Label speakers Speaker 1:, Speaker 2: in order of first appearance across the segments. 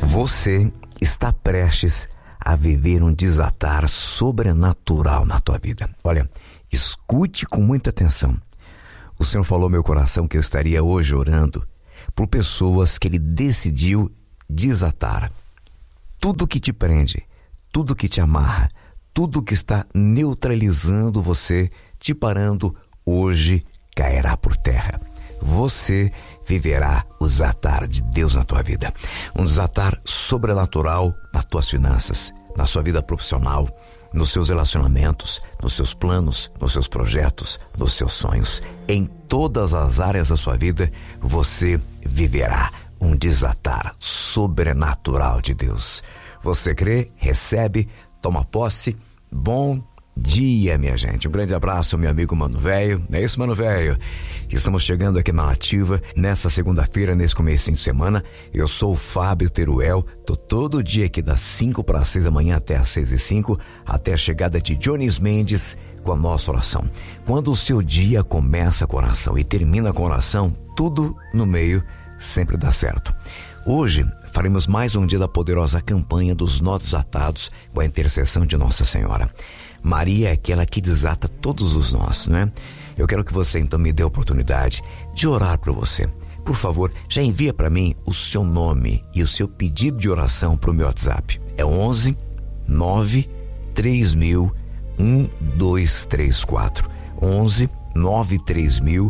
Speaker 1: Você está prestes a viver um desatar sobrenatural na tua vida. Olha, escute com muita atenção. O Senhor falou ao meu coração que eu estaria hoje orando por pessoas que Ele decidiu desatar. Tudo que te prende, tudo que te amarra, tudo que está neutralizando você, te parando, hoje cairá por terra. Você viverá o desatar de Deus na tua vida. Um desatar sobrenatural nas tuas finanças, na sua vida profissional, nos seus relacionamentos, nos seus planos, nos seus projetos, nos seus sonhos. Em todas as áreas da sua vida, você viverá um desatar sobrenatural de Deus. Você crê, recebe, toma posse. Bom dia, minha gente. Um grande abraço, meu amigo Mano Velho. É isso, Mano Velho. Estamos chegando aqui na Nativa nessa segunda-feira, nesse comecinho de semana. Eu sou o Fábio Teruel. Tô todo dia aqui das 5 para 6 da manhã até as 6:05, até a chegada de Jones Mendes com a nossa oração. Quando o seu dia começa com oração e termina com oração, tudo no meio sempre dá certo. Hoje faremos mais um dia da poderosa campanha dos nós desatados com a intercessão de Nossa Senhora. Maria é aquela que desata todos os nós, não é? Eu quero que você então me dê a oportunidade de orar por você. Por favor, já envia para mim o seu nome e o seu pedido de oração para o meu WhatsApp. É 11 9 3000 1234. 11 9 3000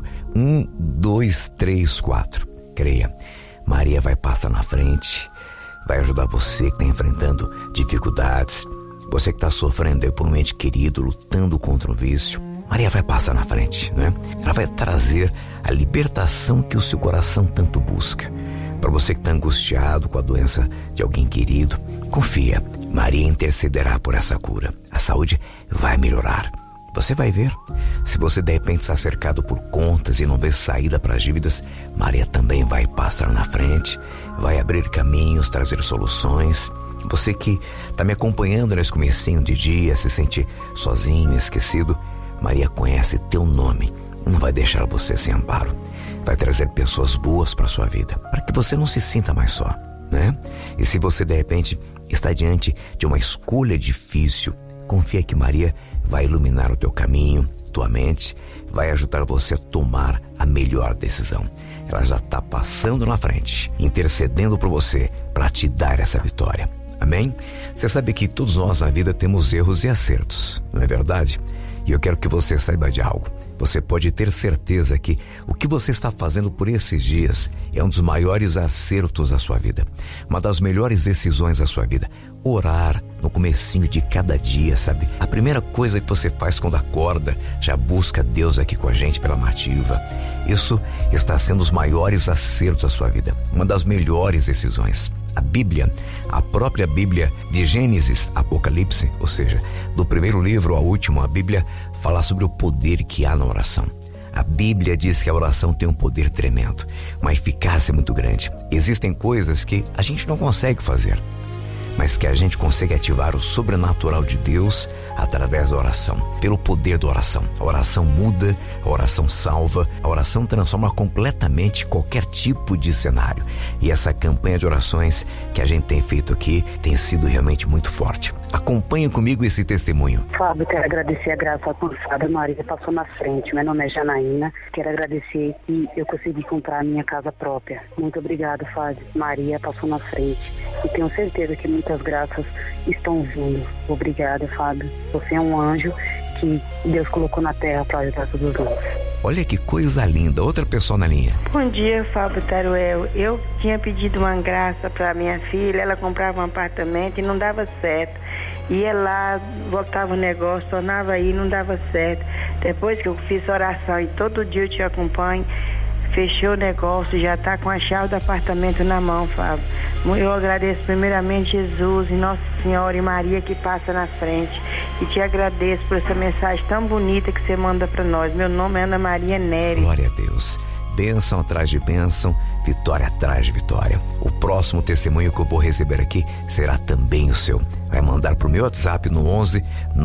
Speaker 1: 1234. Creia, Maria vai passar na frente, vai ajudar você que está enfrentando dificuldades, você que está sofrendo por um ente querido, lutando contra um vício. Maria vai passar na frente, né? Ela vai trazer a libertação que o seu coração tanto busca. Para você que está angustiado com a doença de alguém querido, confia, Maria intercederá por essa cura. A saúde vai melhorar. Você vai ver. Se você de repente está cercado por contas e não vê saída para as dívidas, Maria também vai passar na frente, vai abrir caminhos, trazer soluções. Você que está me acompanhando nesse comecinho de dia, se sente sozinho, esquecido, Maria conhece teu nome e não vai deixar você sem amparo. Vai trazer pessoas boas para a sua vida, para que você não se sinta mais só, né? E se você de repente está diante de uma escolha difícil, confia que Maria vai iluminar o teu caminho, tua mente, vai ajudar você a tomar a melhor decisão. Ela já está passando na frente, intercedendo por você para te dar essa vitória. Amém? Você sabe que todos nós na vida temos erros e acertos, não é verdade? E eu quero que você saiba de algo. Você pode ter certeza que o que você está fazendo por esses dias é um dos maiores acertos da sua vida. Uma das melhores decisões da sua vida. Orar no comecinho de cada dia, sabe? A primeira coisa que você faz quando acorda, já busca Deus aqui com a gente pela Nativa. Isso está sendo os maiores acertos da sua vida. Uma das melhores decisões. A Bíblia, a própria Bíblia de Gênesis, Apocalipse, ou seja, do primeiro livro ao último, a Bíblia fala sobre o poder que há na oração. A Bíblia diz que a oração tem um poder tremendo, uma eficácia muito grande. Existem coisas que a gente não consegue fazer, mas que a gente consegue ativar o sobrenatural de Deus através da oração, pelo poder da oração. A oração muda, a oração salva, a oração transforma completamente qualquer tipo de cenário. E essa campanha de orações que a gente tem feito aqui tem sido realmente muito forte. Acompanhe comigo esse testemunho.
Speaker 2: Fábio, quero agradecer a graça alcançada. Maria passou na frente. Meu nome é Janaína. Quero agradecer que eu consegui comprar a minha casa própria. Muito obrigado, Fábio. Maria passou na frente. E tenho certeza que muitas graças estão vindo. Obrigada, Fábio. Você é um anjo que Deus colocou na terra para ajudar todos nós.
Speaker 1: Olha que coisa linda. Outra pessoa na linha.
Speaker 3: Bom dia, Fábio Teruel. Eu tinha pedido uma graça para minha filha. Ela comprava um apartamento e não dava certo. Ia lá, voltava o negócio, tornava aí, não dava certo. Depois que eu fiz oração e todo dia eu te acompanho, fechou o negócio, já está com a chave do apartamento na mão, Fábio. Eu agradeço primeiramente Jesus e Nossa Senhora e Maria que passa na frente. E te agradeço por essa mensagem tão bonita que você manda para nós. Meu nome é Ana Maria Nery.
Speaker 1: Glória a Deus. Bênção atrás de bênção, vitória atrás de vitória. O próximo testemunho que eu vou receber aqui será também o seu. Vai mandar pro meu WhatsApp no 11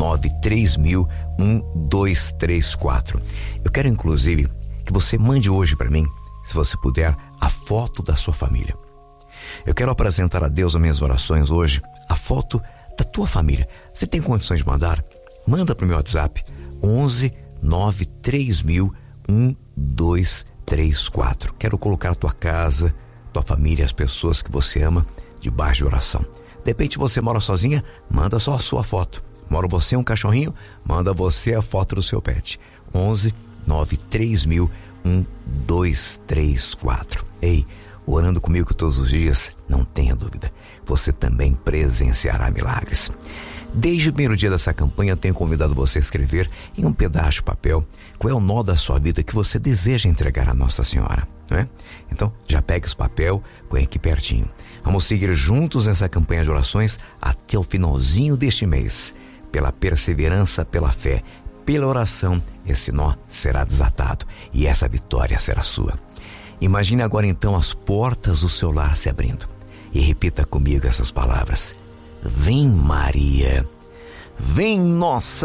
Speaker 1: 93000 1234. Eu quero inclusive que você mande hoje para mim, se você puder, a foto da sua família. Eu quero apresentar a Deus as minhas orações hoje, a foto da tua família. Você tem condições de mandar? Manda para o meu WhatsApp, 11 93000 1234. Quero colocar a tua casa, tua família, as pessoas que você ama debaixo de oração. De repente você mora sozinha, manda só a sua foto. Mora você um cachorrinho, manda você a foto do seu pet. 11 93000 1234. Ei, orando comigo todos os dias, não tenha dúvida, você também presenciará milagres. Desde o primeiro dia dessa campanha, eu tenho convidado você a escrever em um pedaço de papel qual é o nó da sua vida que você deseja entregar a Nossa Senhora, não é? Então, já pega esse papel, põe aqui pertinho. Vamos seguir juntos nessa campanha de orações até o finalzinho deste mês. Pela perseverança, pela fé, pela oração, esse nó será desatado e essa vitória será sua. Imagine agora então as portas do seu lar se abrindo e repita comigo essas palavras: vem Maria, vem Nossa